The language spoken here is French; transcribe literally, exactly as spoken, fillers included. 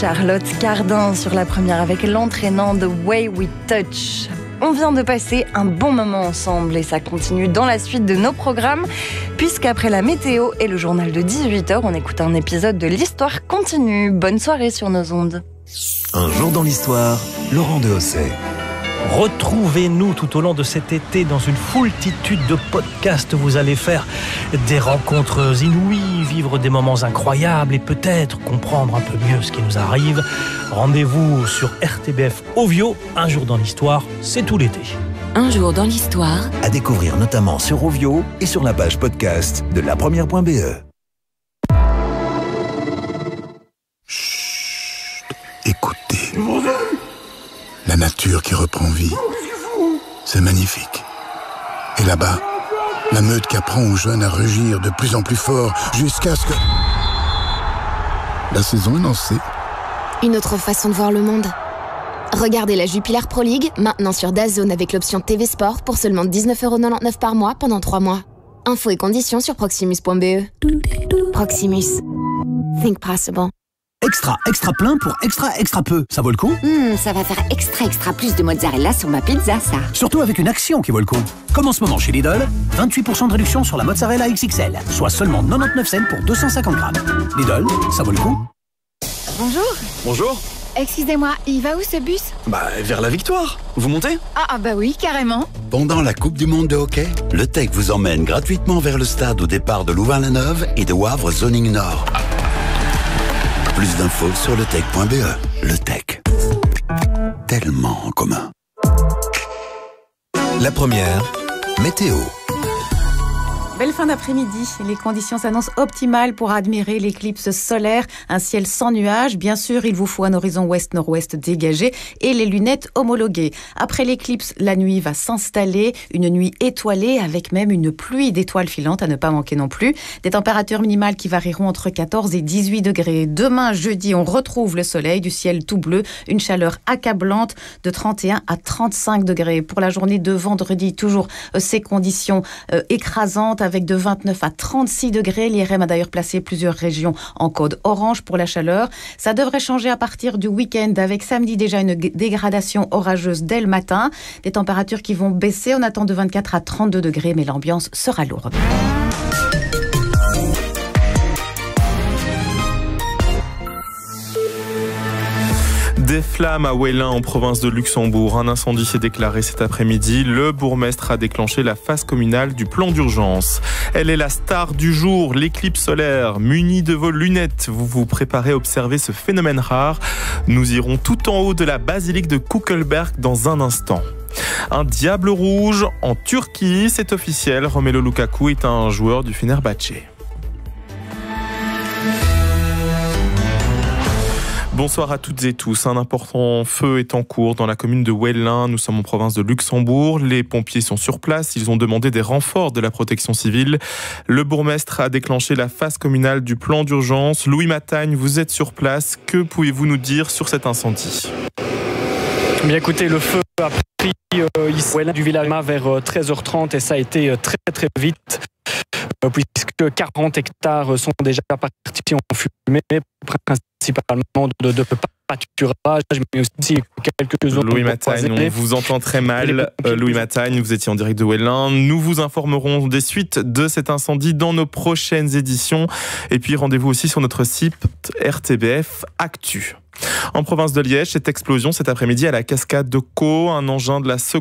Charlotte Cardin sur la première avec l'entraînant The Way We Touch. On vient de passer un bon moment ensemble et ça continue dans la suite de nos programmes puisqu'après la météo et le journal de dix-huit heures, on écoute un épisode de l'Histoire continue. Bonne soirée sur nos ondes. Un jour dans l'histoire, Laurent Dehosset. Retrouvez-nous tout au long de cet été dans une foultitude de podcasts. Vous allez faire des rencontres inouïes, vivre des moments incroyables et peut-être comprendre un peu mieux ce qui nous arrive. Rendez-vous sur R T B F Ovio. Un jour dans l'histoire, c'est tout l'été. Un jour dans l'histoire. À découvrir notamment sur Ovio et sur la page podcast de la première point B E. Chut, écoutez. La nature qui reprend vie. C'est magnifique. Et là-bas, la meute qui apprend aux jeunes à rugir de plus en plus fort jusqu'à ce que... La saison est lancée. Une autre façon de voir le monde. Regardez la Jupiler Pro League, maintenant sur DAZN avec l'option T V Sport pour seulement dix-neuf euros quatre-vingt-dix-neuf par mois pendant trois mois. Infos et conditions sur proximus point b e. Proximus. Think possible. Extra, extra plein pour extra, extra peu. Ça vaut le coup? Mmh, ça va faire extra, extra plus de mozzarella sur ma pizza, ça. Surtout avec une action qui vaut le coup. Comme en ce moment chez Lidl, vingt-huit pour cent de réduction sur la mozzarella X X L, soit seulement quatre-vingt-dix-neuf cents pour deux cent cinquante grammes. Lidl, ça vaut le coup. Bonjour. Bonjour. Excusez-moi, il va où ce bus? Bah, vers la victoire. Vous montez? Ah, ah bah oui, carrément. Pendant la Coupe du Monde de hockey, le Tech vous emmène gratuitement vers le stade au départ de Louvain-la-Neuve et de Wavre Zoning Nord. Plus d'infos sur le tech point b e. Le Tech. Tellement en commun. La première, météo. Belle fin d'après-midi. Les conditions s'annoncent optimales pour admirer l'éclipse solaire. Un ciel sans nuages. Bien sûr, il vous faut un horizon ouest-nord-ouest dégagé et les lunettes homologuées. Après l'éclipse, la nuit va s'installer. Une nuit étoilée avec même une pluie d'étoiles filantes à ne pas manquer non plus. Des températures minimales qui varieront entre quatorze et dix-huit degrés. Demain, jeudi, on retrouve le soleil, du ciel tout bleu. Une chaleur accablante de trente et un à trente-cinq degrés. Pour la journée de vendredi, toujours euh, ces conditions euh, écrasantes avec de vingt-neuf à trente-six degrés. L'I R M a d'ailleurs placé plusieurs régions en code orange pour la chaleur. Ça devrait changer à partir du week-end avec samedi déjà une dégradation orageuse dès le matin. Des températures qui vont baisser. On attend de vingt-quatre à trente-deux degrés, mais l'ambiance sera lourde. Des flammes à Wellin en province de Luxembourg. Un incendie s'est déclaré cet après-midi. Le bourgmestre a déclenché la phase communale du plan d'urgence. Elle est la star du jour, l'éclipse solaire. Munis de vos lunettes, vous vous préparez à observer ce phénomène rare. Nous irons tout en haut de la basilique de Kuckelberg dans un instant. Un diable rouge en Turquie, c'est officiel. Romelu Lukaku est un joueur du Fenerbahçe. Bonsoir à toutes et tous. Un important feu est en cours dans la commune de Wellin. Nous sommes en province de Luxembourg. Les pompiers sont sur place. Ils ont demandé des renforts de la protection civile. Le bourgmestre a déclenché la phase communale du plan d'urgence. Louis Matagne, vous êtes sur place. Que pouvez-vous nous dire sur cet incendie ? Bien écoutez, le feu a pris euh, ici du village vers treize heures trente et ça a été très très vite. Puisque quarante hectares sont déjà partis en fumée, principalement de, de pâturage, mais aussi quelques zones. Louis Matagne, on vous entend très mal. Euh, Louis Matagne, vous étiez en direct de Wellin. Nous vous informerons des suites de cet incendie dans nos prochaines éditions. Et puis rendez-vous aussi sur notre site R T B F Actu. En province de Liège, cette explosion cet après-midi à la cascade de Caux, un engin de la seconde